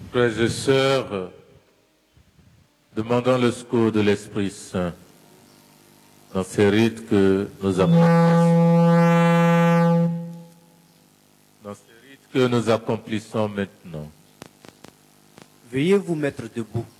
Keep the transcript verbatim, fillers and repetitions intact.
Frères et sœurs, demandons le secours de l'Esprit Saint dans ces rites que nous accomplissons. Dans ces rites que nous accomplissons maintenant. Veuillez vous mettre debout.